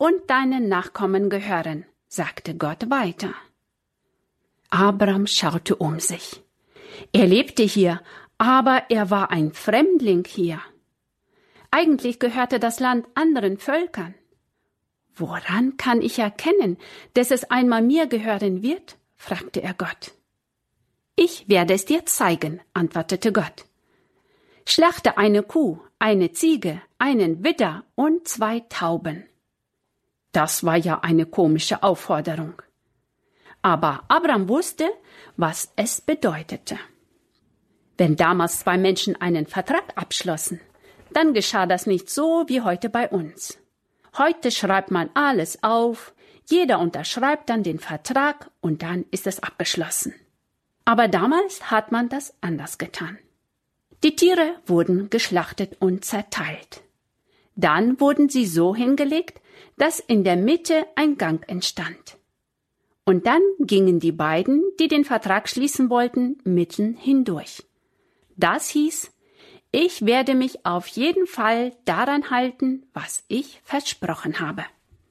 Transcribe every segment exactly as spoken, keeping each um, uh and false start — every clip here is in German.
und deinen Nachkommen gehören, sagte Gott weiter. Abram schaute um sich. Er lebte hier, aber er war ein Fremdling hier. Eigentlich gehörte das Land anderen Völkern. Woran kann ich erkennen, dass es einmal mir gehören wird? Fragte er Gott. Ich werde es dir zeigen, antwortete Gott. Schlachte eine Kuh, eine Ziege, einen Widder und zwei Tauben. Das war ja eine komische Aufforderung. Aber Abram wusste, was es bedeutete. Wenn damals zwei Menschen einen Vertrag abschlossen, dann geschah das nicht so wie heute bei uns. Heute schreibt man alles auf, jeder unterschreibt dann den Vertrag und dann ist es abgeschlossen. Aber damals hat man das anders getan. Die Tiere wurden geschlachtet und zerteilt. Dann wurden sie so hingelegt, dass in der Mitte ein Gang entstand. Und dann gingen die beiden, die den Vertrag schließen wollten, mitten hindurch. Das hieß, ich werde mich auf jeden Fall daran halten, was ich versprochen habe.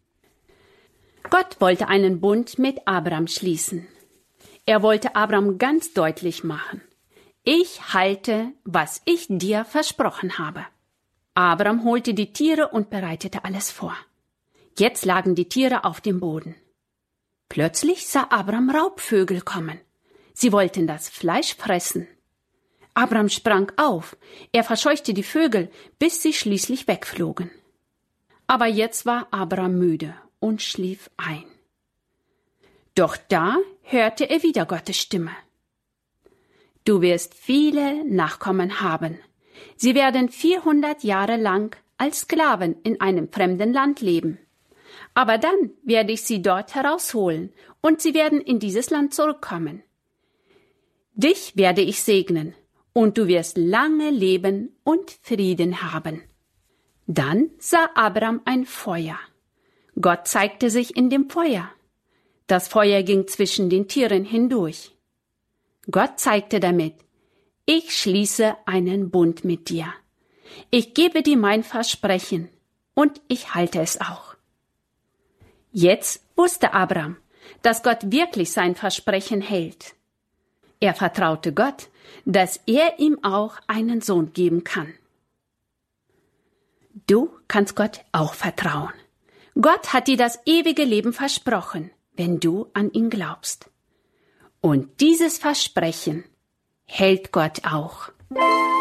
Gott wollte einen Bund mit Abram schließen. Er wollte Abram ganz deutlich machen, ich halte, was ich dir versprochen habe. Abram holte die Tiere und bereitete alles vor. Jetzt lagen die Tiere auf dem Boden. Plötzlich sah Abram Raubvögel kommen. Sie wollten das Fleisch fressen. Abram sprang auf. Er verscheuchte die Vögel, bis sie schließlich wegflogen. Aber jetzt war Abram müde und schlief ein. Doch da hörte er wieder Gottes Stimme. Du wirst viele Nachkommen haben. Sie werden vierhundert Jahre lang als Sklaven in einem fremden Land leben. Aber dann werde ich sie dort herausholen und sie werden in dieses Land zurückkommen. Dich werde ich segnen und du wirst lange leben und Frieden haben. Dann sah Abram ein Feuer. Gott zeigte sich in dem Feuer. Das Feuer ging zwischen den Tieren hindurch. Gott zeigte damit, ich schließe einen Bund mit dir. Ich gebe dir mein Versprechen und ich halte es auch. Jetzt wusste Abram, dass Gott wirklich sein Versprechen hält. Er vertraute Gott, dass er ihm auch einen Sohn geben kann. Du kannst Gott auch vertrauen. Gott hat dir das ewige Leben versprochen, wenn du an ihn glaubst. Und dieses Versprechen hält Gott auch.